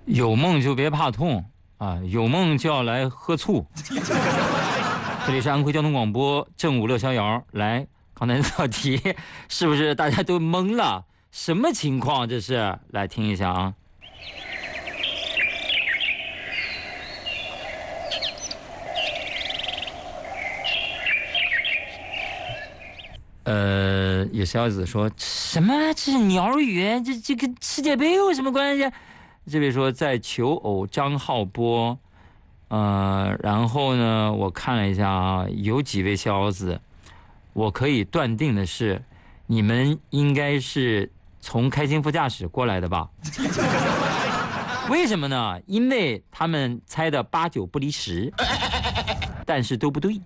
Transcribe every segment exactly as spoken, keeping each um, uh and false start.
有梦就别怕痛啊，有梦就要来喝醋。这里是安徽交通广播正午乐逍遥，来，刚才这道题是不是大家都懵了？什么情况这是？来听一下啊。呃，有小伙子说什么？这是鸟语，这这跟世界杯有什么关系？这位说在求偶张浩波，呃，然后呢，我看了一下啊，有几位小伙子，我可以断定的是，你们应该是从开心副驾驶过来的吧？为什么呢？因为他们猜的八九不离十，但是都不对。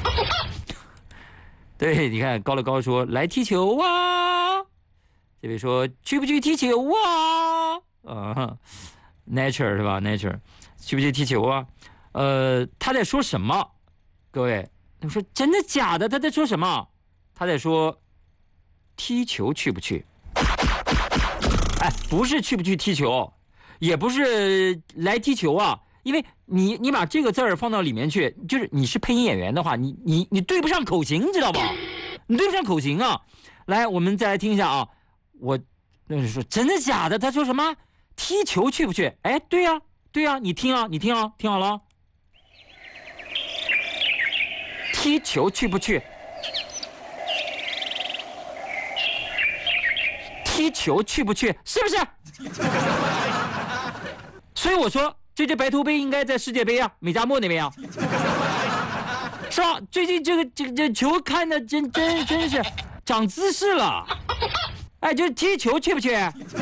对，你看高乐高说来踢球啊，这位说去不去踢球啊？啊 ，nature 是吧 ？nature 去不去踢球啊？呃，他在说什么？各位，我说真的假的？他在说什么？他在说踢球去不去？哎，不是去不去踢球，也不是来踢球啊。因为你你把这个字儿放到里面去，就是你是配音演员的话，你你你对不上口型，知道吧？你对不上口型啊！来，我们再来听一下啊。我那是说真的假的？他说什么？踢球去不去？哎，对呀、啊，对呀、啊，你听啊，你听啊，听好了。踢球去不去？踢球去不去？是不是？所以我说。这届白头杯应该在世界杯啊，美加墨那边啊，是吧？最近这个这个这球看的真真真是长姿势了，哎，就是踢球去不去？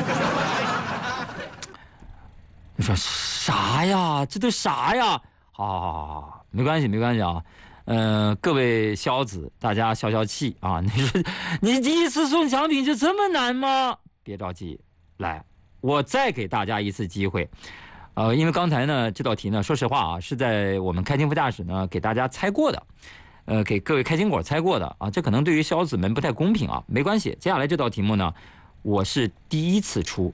你说啥呀？这都啥呀？好好好好，没关系没关系啊，呃，各位小子，大家消消气啊！你说你第一次送奖品就这么难吗？别着急，来，我再给大家一次机会。呃，因为刚才呢这道题呢，说实话啊，是在我们开心副驾驶呢给大家猜过的，呃，给各位开心果猜过的啊，这可能对于小子们不太公平啊，没关系。接下来这道题目呢，我是第一次出，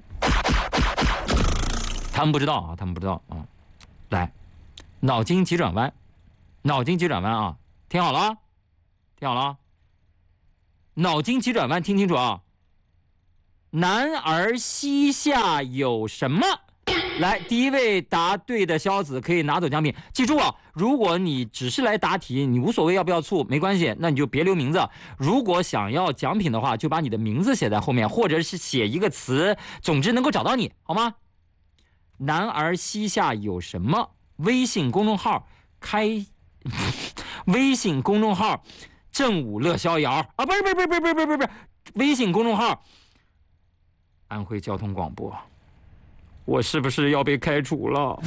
他们不知道啊，他们不知道啊。来，脑筋急转弯，脑筋急转弯啊，听好了，听好了，脑筋急转弯，听清楚啊。男儿膝下有什么？来，第一位答对的小子可以拿走奖品。记住啊，如果你只是来答题，你无所谓要不要醋，没关系，那你就别留名字。如果想要奖品的话，就把你的名字写在后面，或者是写一个词，总之能够找到你，好吗？男儿膝下有什么？微信公众号开，微信公众号正午乐逍遥啊，不是不是不是不是不是不是不是，微信公众号安徽交通广播。我是不是要被开除了？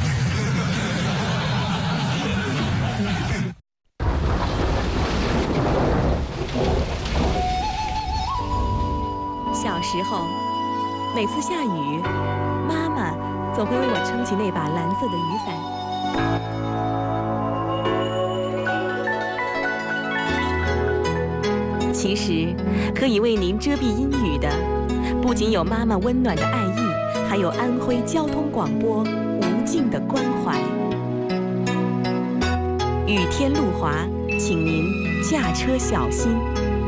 小时候，每次下雨，妈妈总会为我撑起那把蓝色的雨伞。其实，可以为您遮蔽阴雨的，不仅有妈妈温暖的爱意。还有安徽交通广播无尽的关怀。雨天路滑，请您驾车小心。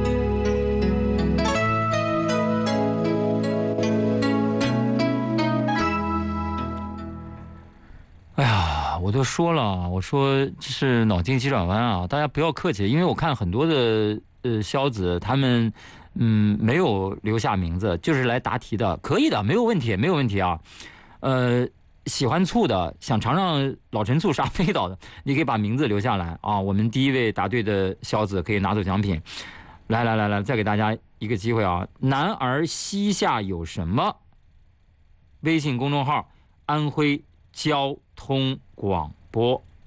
哎呀，我都说了，我说这是脑筋急转弯啊，大家不要客气，因为我看很多的呃小子他们。嗯，没有留下名字，就是来答题的，可以的，没有问题，没有问题啊。呃，喜欢醋的，想尝尝老陈醋杀飞岛的，你可以把名字留下来啊。我们第一位答对的小子可以拿走奖品。来来来来，再给大家一个机会啊！男儿膝下有什么？微信公众号安徽交通广播。